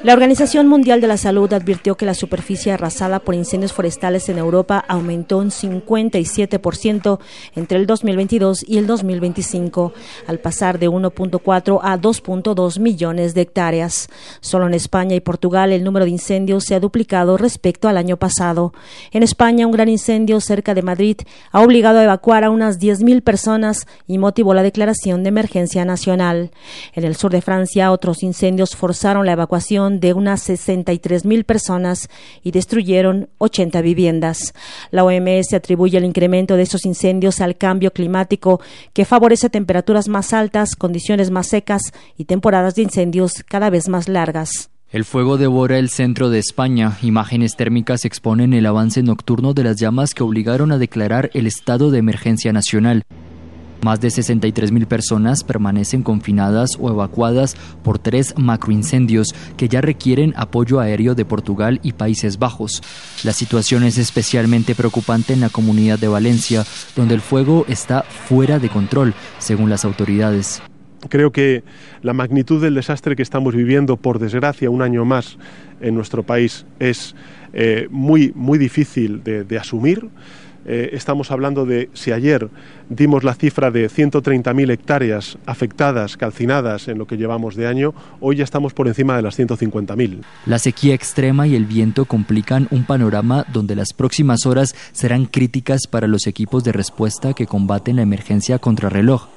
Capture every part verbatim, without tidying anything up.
La Organización Mundial de la Salud advirtió que la superficie arrasada por incendios forestales en Europa aumentó un cincuenta y siete por ciento entre el dos mil veintidós y el dos mil veinticinco, al pasar de uno punto cuatro a dos punto dos millones de hectáreas. Solo en España y Portugal el número de incendios se ha duplicado respecto al año pasado. En España, un gran incendio cerca de Madrid ha obligado a evacuar a unas diez mil personas y motivó la declaración de emergencia nacional. En el sur de Francia, otros incendios forzaron la evacuación de unas sesenta y tres mil personas y destruyeron ochenta viviendas. La O M S atribuye el incremento de estos incendios al cambio climático, que favorece temperaturas más altas, condiciones más secas y temporadas de incendios cada vez más largas. El fuego devora el centro de España. Imágenes térmicas exponen el avance nocturno de las llamas que obligaron a declarar el estado de emergencia nacional. Más de sesenta y tres mil personas permanecen confinadas o evacuadas por tres macroincendios que ya requieren apoyo aéreo de Portugal y Países Bajos. La situación es especialmente preocupante en la Comunidad de Valencia, donde el fuego está fuera de control, según las autoridades. Creo que la magnitud del desastre que estamos viviendo, por desgracia, un año más en nuestro país, es eh, muy, muy difícil de, de asumir. Eh, estamos hablando de, si ayer dimos la cifra de ciento treinta mil hectáreas afectadas, calcinadas en lo que llevamos de año, hoy ya estamos por encima de las ciento cincuenta mil. La sequía extrema y el viento complican un panorama donde las próximas horas serán críticas para los equipos de respuesta que combaten la emergencia contrarreloj.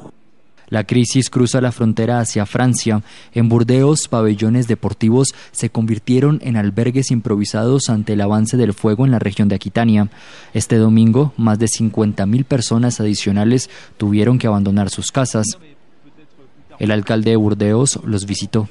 La crisis cruza la frontera hacia Francia. En Burdeos, pabellones deportivos se convirtieron en albergues improvisados ante el avance del fuego en la región de Aquitania. Este domingo, más de cincuenta mil personas adicionales tuvieron que abandonar sus casas. El alcalde de Burdeos los visitó.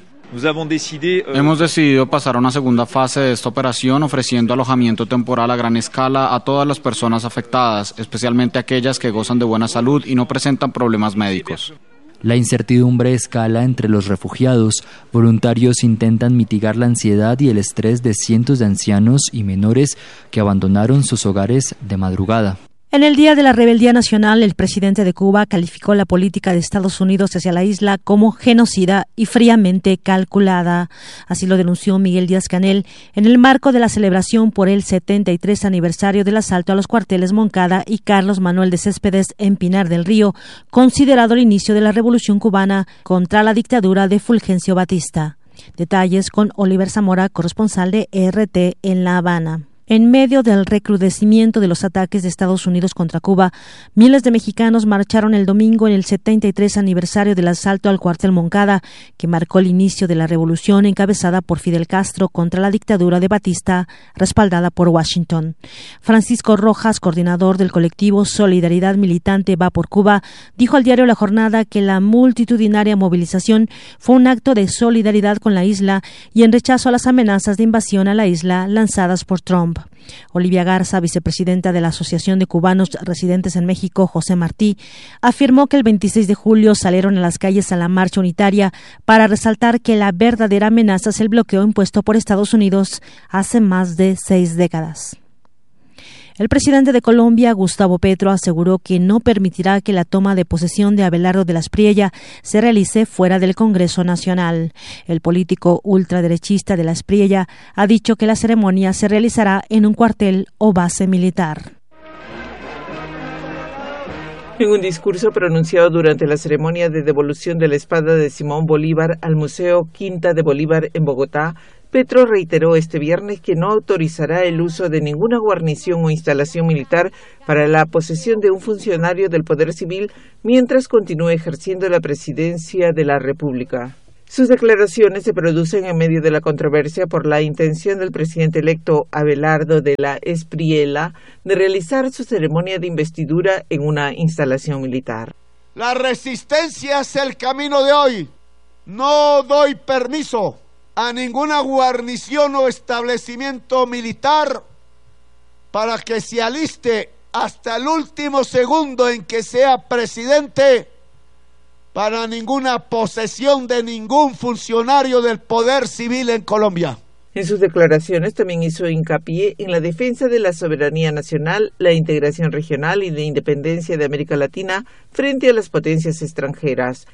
Hemos decidido pasar a una segunda fase de esta operación ofreciendo alojamiento temporal a gran escala a todas las personas afectadas, especialmente aquellas que gozan de buena salud y no presentan problemas médicos. La incertidumbre escala entre los refugiados. Voluntarios intentan mitigar la ansiedad y el estrés de cientos de ancianos y menores que abandonaron sus hogares de madrugada. En el Día de la Rebeldía Nacional, el presidente de Cuba calificó la política de Estados Unidos hacia la isla como genocida y fríamente calculada. Así lo denunció Miguel Díaz-Canel en el marco de la celebración por el setenta y tres aniversario del asalto a los cuarteles Moncada y Carlos Manuel de Céspedes en Pinar del Río, considerado el inicio de la Revolución cubana contra la dictadura de Fulgencio Batista. Detalles con Oliver Zamora, corresponsal de E R T en La Habana. En medio del recrudecimiento de los ataques de Estados Unidos contra Cuba, miles de mexicanos marcharon el domingo en el setenta y tres aniversario del asalto al cuartel Moncada, que marcó el inicio de la revolución encabezada por Fidel Castro contra la dictadura de Batista, respaldada por Washington. Francisco Rojas, coordinador del colectivo Solidaridad Militante Va por Cuba, dijo al diario La Jornada que la multitudinaria movilización fue un acto de solidaridad con la isla y en rechazo a las amenazas de invasión a la isla lanzadas por Trump. Olivia Garza, vicepresidenta de la Asociación de Cubanos Residentes en México, José Martí, afirmó que el veintiséis de julio salieron a las calles a la marcha unitaria para resaltar que la verdadera amenaza es el bloqueo impuesto por Estados Unidos hace más de seis décadas. El presidente de Colombia, Gustavo Petro, aseguró que no permitirá que la toma de posesión de Abelardo de las Espriella se realice fuera del Congreso Nacional. El político ultraderechista de la Espriella ha dicho que la ceremonia se realizará en un cuartel o base militar. En un discurso pronunciado durante la ceremonia de devolución de la espada de Simón Bolívar al Museo Quinta de Bolívar en Bogotá, Petro reiteró este viernes que no autorizará el uso de ninguna guarnición o instalación militar para la posesión de un funcionario del Poder Civil mientras continúe ejerciendo la presidencia de la República. Sus declaraciones se producen en medio de la controversia por la intención del presidente electo Abelardo de la Espriella de realizar su ceremonia de investidura en una instalación militar. La resistencia es el camino de hoy. No doy permiso a ninguna guarnición o establecimiento militar para que se aliste hasta el último segundo en que sea presidente para ninguna posesión de ningún funcionario del Poder Civil en Colombia. En sus declaraciones también hizo hincapié en la defensa de la soberanía nacional, la integración regional y la independencia de América Latina frente a las potencias extranjeras.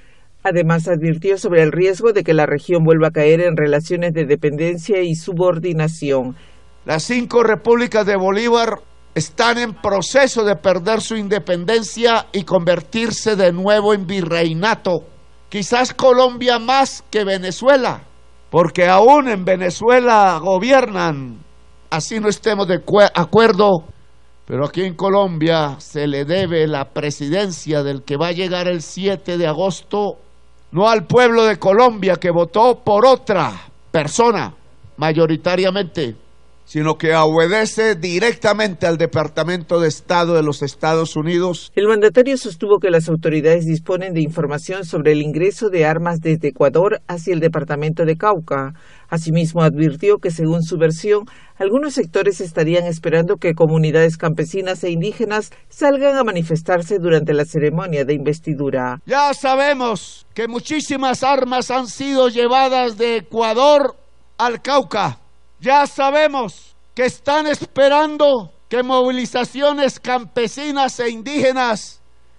Además, advirtió sobre el riesgo de que la región vuelva a caer en relaciones de dependencia y subordinación. Las cinco repúblicas de Bolívar están en proceso de perder su independencia y convertirse de nuevo en virreinato. Quizás Colombia más que Venezuela, porque aún en Venezuela gobiernan, así no estemos de acuerdo, pero aquí en Colombia se le debe la presidencia del que va a llegar el siete de agosto, no al pueblo de Colombia que votó por otra persona, mayoritariamente, sino que obedece directamente al Departamento de Estado de los Estados Unidos. El mandatario sostuvo que las autoridades disponen de información sobre el ingreso de armas desde Ecuador hacia el departamento de Cauca. Asimismo, advirtió que, según su versión, algunos sectores estarían esperando que comunidades campesinas e indígenas salgan a manifestarse durante la ceremonia de investidura. Ya sabemos que muchísimas armas han sido llevadas de Ecuador al Cauca. Ya sabemos que están esperando que movilizaciones campesinas e indígenas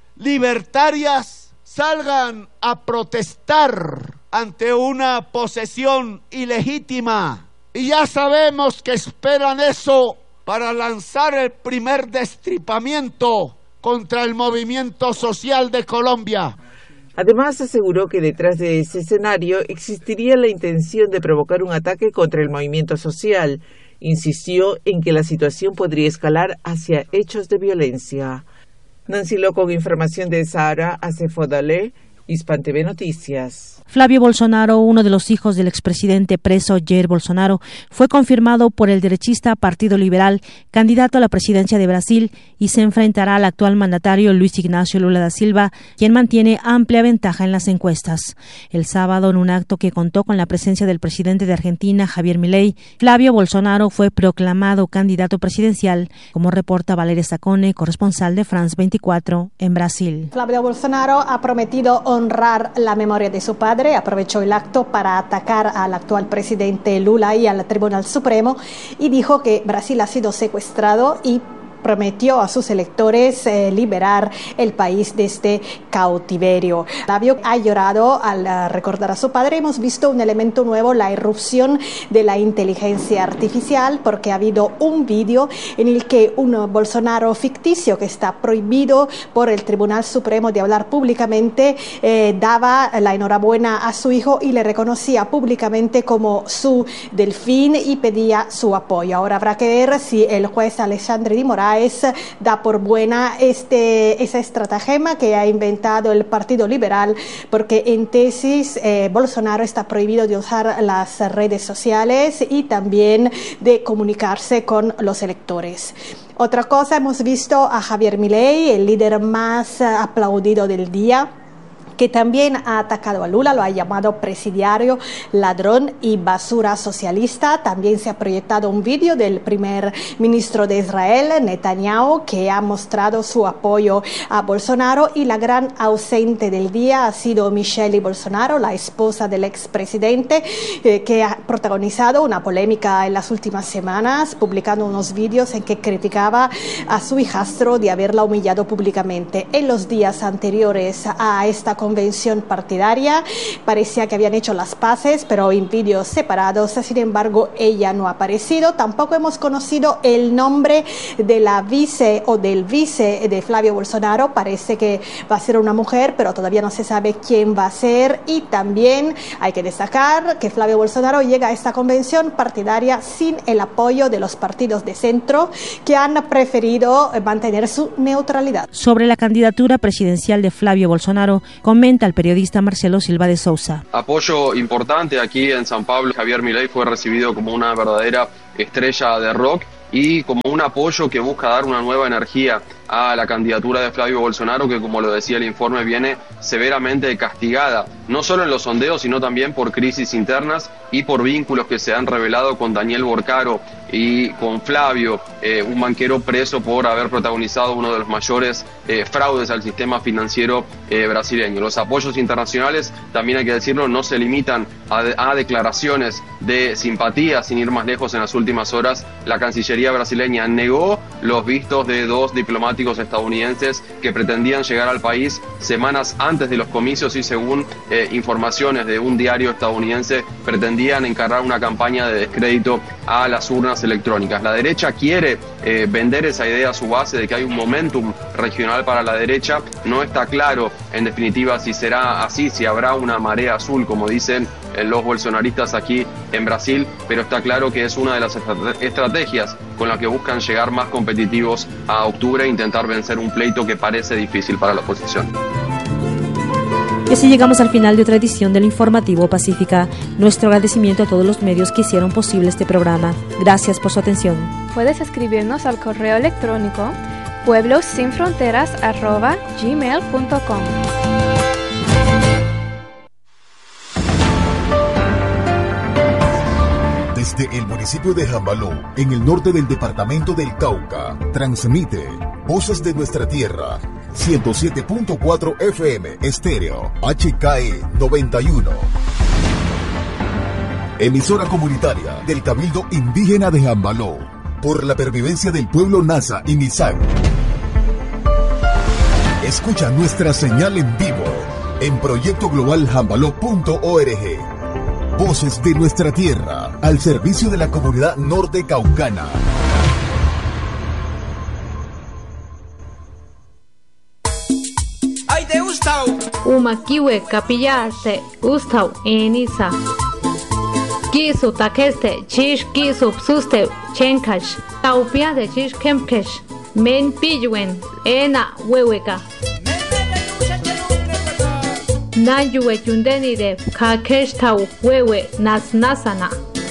libertarias salgan a protestar ante una posesión ilegítima. Y ya sabemos que esperan eso para lanzar el primer destripamiento contra el movimiento social de Colombia. Además, aseguró que detrás de ese escenario existiría la intención de provocar un ataque contra el movimiento social. Insistió en que la situación podría escalar hacia hechos de violencia. Nancy Lo, con información de Sahara Acefodale, Hispan T V Noticias. Flavio Bolsonaro, uno de los hijos del expresidente preso Jair Bolsonaro, fue confirmado por el derechista Partido Liberal candidato a la presidencia de Brasil y se enfrentará al actual mandatario Luis Ignacio Lula da Silva, quien mantiene amplia ventaja en las encuestas. El sábado, en un acto que contó con la presencia del presidente de Argentina, Javier Milei, Flavio Bolsonaro fue proclamado candidato presidencial, como reporta Valeria Sacone, corresponsal de France veinticuatro en Brasil. Flavio Bolsonaro ha prometido honrar la memoria de su padre. Aprovechó el acto para atacar al actual presidente Lula y al Tribunal Supremo y dijo que Brasil ha sido secuestrado y prometió a sus electores eh, liberar el país de este cautiverio. Flavio ha llorado al uh, recordar a su padre. Hemos visto un elemento nuevo, la irrupción de la inteligencia artificial, porque ha habido un vídeo en el que un Bolsonaro ficticio que está prohibido por el Tribunal Supremo de hablar públicamente eh, daba la enhorabuena a su hijo y le reconocía públicamente como su delfín y pedía su apoyo. Ahora habrá que ver si el juez Alexandre de Moraes da por buena este, esa estratagema que ha inventado el Partido Liberal, porque en tesis eh, Bolsonaro está prohibido de usar las redes sociales y también de comunicarse con los electores. Otra cosa, hemos visto a Javier Milei, el líder más aplaudido del día, que también ha atacado a Lula, lo ha llamado presidiario, ladrón y basura socialista. También se ha proyectado un vídeo del primer ministro de Israel, Netanyahu, que ha mostrado su apoyo a Bolsonaro, y la gran ausente del día ha sido Michelle Bolsonaro, la esposa del expresidente, eh, que ha protagonizado una polémica en las últimas semanas, publicando unos vídeos en que criticaba a su hijastro de haberla humillado públicamente. En los días anteriores a esta convención partidaria parecía que habían hecho las paces, pero en vídeos separados. Sin embargo, ella no ha aparecido. Tampoco hemos conocido el nombre de la vice o del vice de Flavio Bolsonaro. Parece que va a ser una mujer, pero todavía no se sabe quién va a ser. Y también hay que destacar que Flavio Bolsonaro llega a esta convención partidaria sin el apoyo de los partidos de centro, que han preferido mantener su neutralidad. Sobre la candidatura presidencial de Flavio Bolsonaro, comenta el periodista Marcelo Silva de Sousa. Apoyo importante aquí en San Pablo. Javier Milei fue recibido como una verdadera estrella de rock y como un apoyo que busca dar una nueva energía a la candidatura de Flavio Bolsonaro, que, como lo decía el informe, viene severamente castigada, no solo en los sondeos, sino también por crisis internas y por vínculos que se han revelado con Daniel Borcaro y con Flavio, eh, un banquero preso por haber protagonizado uno de los mayores eh, fraudes al sistema financiero eh, brasileño. Los apoyos internacionales, también hay que decirlo, no se limitan a, de, a declaraciones de simpatía. Sin ir más lejos, en las últimas horas, la Cancillería brasileña negó los vistos de dos diplomáticos diplomáticos estadounidenses que pretendían llegar al país semanas antes de los comicios y, según eh, informaciones de un diario estadounidense, pretendían encargar una campaña de descrédito a las urnas electrónicas. La derecha quiere eh, vender esa idea a su base de que hay un momentum regional para la derecha. No está claro, en definitiva, si será así, si habrá una marea azul, como dicen eh, los bolsonaristas aquí en Brasil, pero está claro que es una de las estrategias con las que buscan llegar más competitivos a octubre e intentar vencer un pleito que parece difícil para la oposición. Y así llegamos al final de otra edición del Informativo Pacífica. Nuestro agradecimiento a todos los medios que hicieron posible este programa. Gracias por su atención. Puedes escribirnos al correo electrónico pueblossinfronteras arroba gmail punto com. Desde el municipio de Jambaló, en el norte del departamento del Cauca, transmite Voces de Nuestra Tierra, ciento siete punto cuatro F M estéreo, H K E noventa y uno. Emisora comunitaria del Cabildo Indígena de Jambaló, por la pervivencia del pueblo Nasa y Nizag. Escucha nuestra señal en vivo en proyecto global jambaló punto org. Voces de Nuestra Tierra, al servicio de la comunidad norte caucana. Ay, de Ustau. Umakiwe kapillarte Ustau enisa. Kisu takeste chish kisu suste chenkash. Taupia de chish kemkesh. Men pilluen ena weweka. Nayuwe yundeni de kakesh tau wewe nas nasana.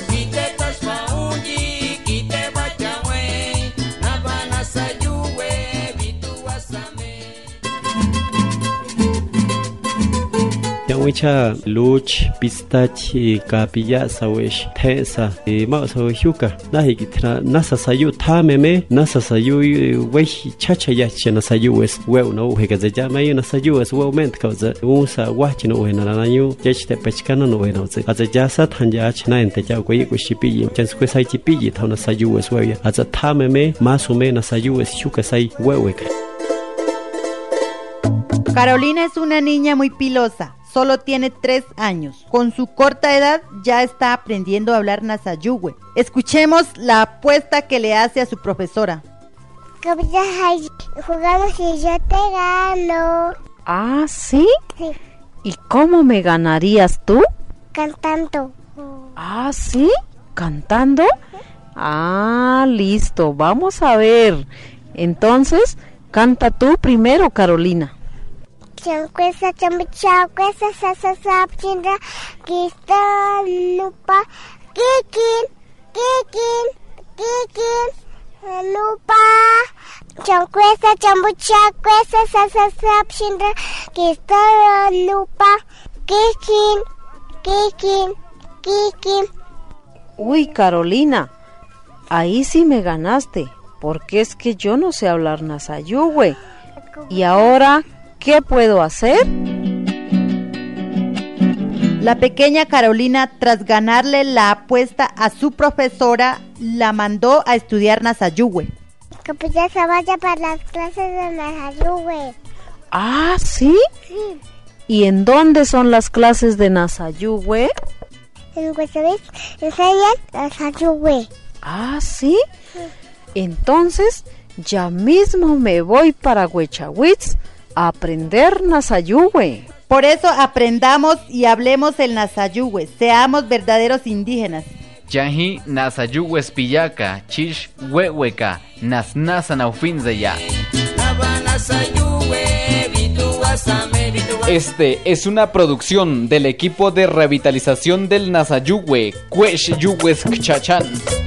Wicha luch pistachi kapilla sawesh tensa e ma sawishuka nahi kitra nasa sayu tameme nasa sayu wehi chacha yacha nasa yues we no hega ja mai nasa yues we ment kauza usa wachino we na nanyu jechte pechkana no we no ze aza jasa thanja chna ente ja goi ko shipi chens ko sai chipi thona sayu we we aza tameme masume nasa yues shuka sai we we. Carolina es una niña muy pilosa. Solo tiene tres años. Con su corta edad ya está aprendiendo a hablar Nasayuhue. Escuchemos la apuesta que le hace a su profesora. Jugamos y yo te gano. ¿Ah, sí? Sí. ¿Y cómo me ganarías tú? Cantando. ¿Ah, sí? ¿Cantando? Ah, listo. Vamos a ver. Entonces, canta tú primero, Carolina. Chanquesa chambichaquesa sasa chinda kista lupa kikin kikin kikin lupa chanquesa chambichaquesa sasa chinda kista lupa kikin kikin kikin. Uy, Carolina, ahí sí me ganaste, porque es que yo no sé hablar Nasayuhue. Y ahora, ¿qué puedo hacer? La pequeña Carolina, tras ganarle la apuesta a su profesora, la mandó a estudiar Nasayuhue. Que pues ya se vaya para las clases de Nasayuhue. ¿Ah, sí? Sí. ¿Y en dónde son las clases de Nasayuhue? En Huesavich enseñan Nasayuhue. ¿Ah, sí? Sí. Entonces, ya mismo me voy para Huechawitz a aprender Nasayuhue. Por eso aprendamos y hablemos el Nasayuhue, seamos verdaderos indígenas. Yanji Nasayuhue Spillaca, Chish Huehueca, Nas Nasa Naufinzeya. Este es una producción del equipo de revitalización del Nasayuhue, Cuesh Yuhues Kchachan.